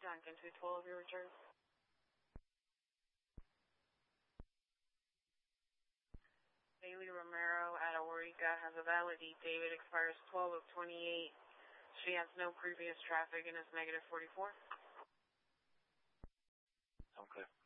Duncan 212, your return. Bailey Romero at Auriga has a valid date. It expires 12 of 28. She has no previous traffic and is negative 44. Okay.